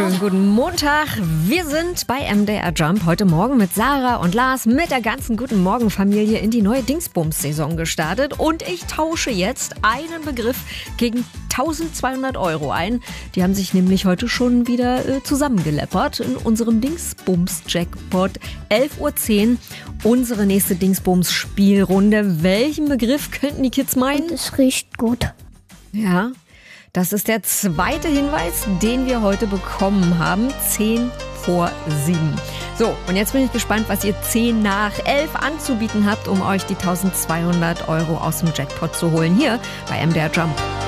Schönen guten Montag. Wir sind bei MDR Jump heute Morgen mit Sarah und Lars mit der ganzen Guten Morgen Familie in die neue Dingsbums-Saison gestartet. Und ich tausche jetzt einen Begriff gegen 1200 € ein. Die haben sich nämlich heute schon wieder zusammengeleppert in unserem Dingsbums-Jackpot. 11:10 Uhr, unsere nächste Dingsbums-Spielrunde. Welchen Begriff könnten die Kids meinen? Das riecht gut. Ja, das ist der zweite Hinweis, den wir heute bekommen haben. 7:10. So, und jetzt bin ich gespannt, was ihr 10 nach 11 anzubieten habt, um euch die 1200 € aus dem Jackpot zu holen. Hier bei MDR Jump.